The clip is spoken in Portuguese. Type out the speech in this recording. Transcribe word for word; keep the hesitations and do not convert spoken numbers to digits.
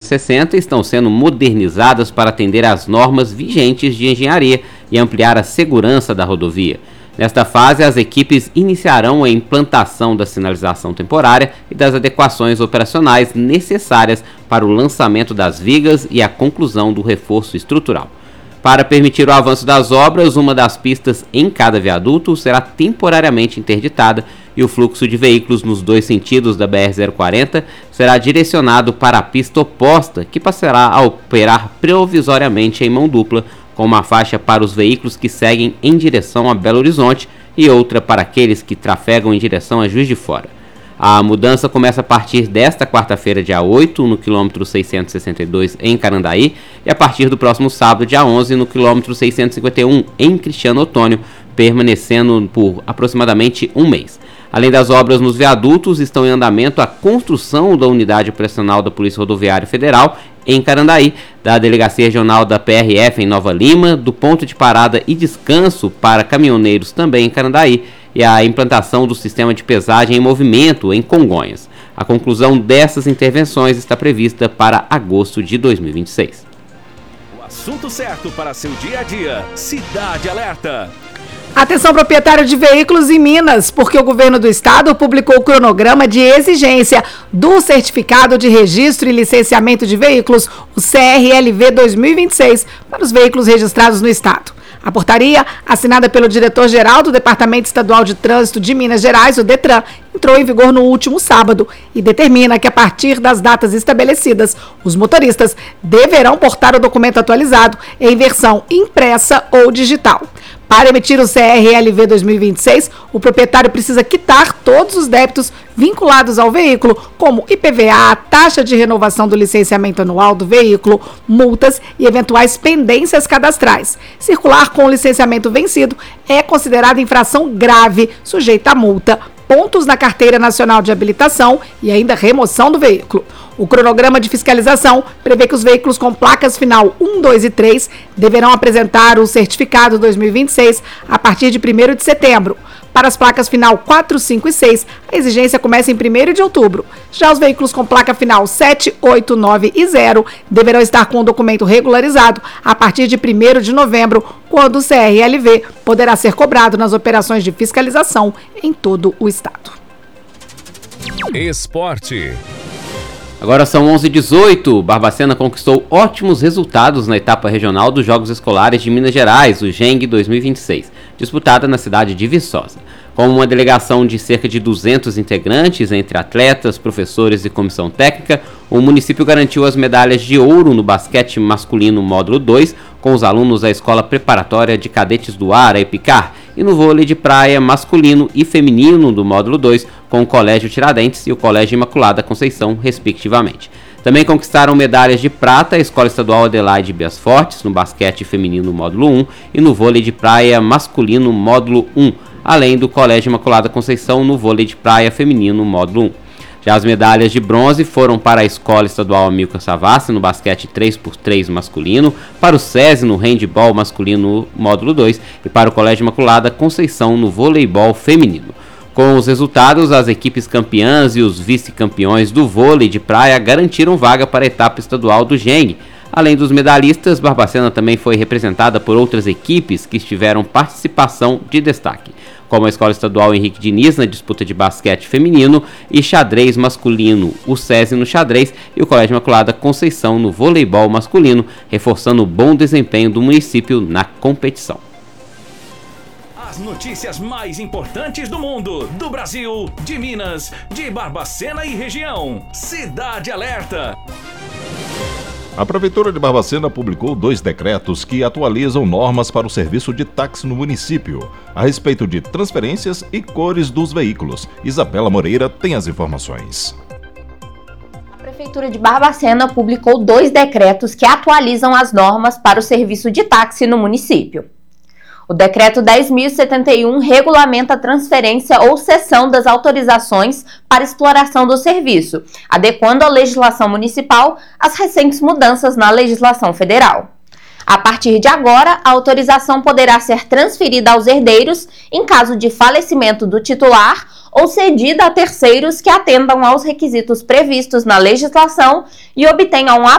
sessenta estão sendo modernizadas para atender às normas vigentes de engenharia e ampliar a segurança da rodovia. Nesta fase, as equipes iniciarão a implantação da sinalização temporária e das adequações operacionais necessárias para o lançamento das vigas e a conclusão do reforço estrutural. Para permitir o avanço das obras, uma das pistas em cada viaduto será temporariamente interditada e o fluxo de veículos nos dois sentidos da B R zero quarenta será direcionado para a pista oposta, que passará a operar provisoriamente em mão dupla, com uma faixa para os veículos que seguem em direção a Belo Horizonte e outra para aqueles que trafegam em direção a Juiz de Fora. A mudança começa a partir desta quarta-feira, dia oito, no quilômetro seiscentos e sessenta e dois, em Carandaí, e a partir do próximo sábado, dia onze, no quilômetro seiscentos e cinquenta e um, em Cristiano Otônio, permanecendo por aproximadamente um mês. Além das obras nos viadutos, estão em andamento a construção da unidade operacional da Polícia Rodoviária Federal em Carandaí, da Delegacia Regional da P R F em Nova Lima, do ponto de parada e descanso para caminhoneiros também em Carandaí, e a implantação do sistema de pesagem em movimento em Congonhas. A conclusão dessas intervenções está prevista para agosto de dois mil e vinte e seis. O assunto certo para seu dia a dia. Cidade Alerta. Atenção, proprietário de veículos em Minas, porque o governo do estado publicou o cronograma de exigência do Certificado de Registro e Licenciamento de Veículos, o C R L V dois mil e vinte e seis, para os veículos registrados no estado. A portaria, assinada pelo diretor-geral do Departamento Estadual de Trânsito de Minas Gerais, o DETRAN, entrou em vigor no último sábado e determina que, a partir das datas estabelecidas, os motoristas deverão portar o documento atualizado em versão impressa ou digital. Para emitir o C R L V dois mil e vinte e seis, o proprietário precisa quitar todos os débitos vinculados ao veículo, como I P V A, taxa de renovação do licenciamento anual do veículo, multas e eventuais pendências cadastrais. Circular com o licenciamento vencido é considerado infração grave, sujeita a multa, pontos na Carteira Nacional de Habilitação e ainda remoção do veículo. O cronograma de fiscalização prevê que os veículos com placas final um, dois e três deverão apresentar o certificado dois mil e vinte e seis a partir de primeiro de setembro. Para as placas final quatro, cinco e seis, a exigência começa em primeiro de outubro. Já os veículos com placa final sete, oito, nove e zero deverão estar com o documento regularizado a partir de primeiro de novembro, quando o C R L V poderá ser cobrado nas operações de fiscalização em todo o estado. Esporte. Agora são onze e dezoito. Barbacena conquistou ótimos resultados na etapa regional dos Jogos Escolares de Minas Gerais, o Geng dois mil e vinte e seis, disputada na cidade de Viçosa. Com uma delegação de cerca de duzentos integrantes, entre atletas, professores e comissão técnica, o município garantiu as medalhas de ouro no basquete masculino módulo dois, com os alunos da Escola Preparatória de Cadetes do Ar, a EPICAR, e no vôlei de praia masculino e feminino do módulo dois, com o Colégio Tiradentes e o Colégio Imaculada Conceição, respectivamente. Também conquistaram medalhas de prata a Escola Estadual Adelaide Bias Fortes, no basquete feminino módulo um e no vôlei de praia masculino módulo um, além do Colégio Imaculada Conceição no vôlei de praia feminino módulo um. Já as medalhas de bronze foram para a Escola Estadual Amilcar Savassi no basquete três por três masculino, para o SESI no handebol masculino módulo dois e para o Colégio Imaculada Conceição no voleibol feminino. Com os resultados, as equipes campeãs e os vice-campeões do vôlei de praia garantiram vaga para a etapa estadual do Geng. Além dos medalhistas, Barbacena também foi representada por outras equipes que tiveram participação de destaque, como a Escola Estadual Henrique Diniz na disputa de basquete feminino e xadrez masculino, o SESI no xadrez e o Colégio Imaculada Conceição no voleibol masculino, reforçando o bom desempenho do município na competição. As notícias mais importantes do mundo, do Brasil, de Minas, de Barbacena e região. Cidade Alerta. A Prefeitura de Barbacena publicou dois decretos que atualizam normas para o serviço de táxi no município, a respeito de transferências e cores dos veículos. Isabela Moreira tem as informações. A Prefeitura de Barbacena publicou dois decretos que atualizam as normas para o serviço de táxi no município. O Decreto dez mil e setenta e um regulamenta a transferência ou cessão das autorizações para exploração do serviço, adequando a legislação municipal às recentes mudanças na legislação federal. A partir de agora, a autorização poderá ser transferida aos herdeiros em caso de falecimento do titular ou cedida a terceiros que atendam aos requisitos previstos na legislação e obtenham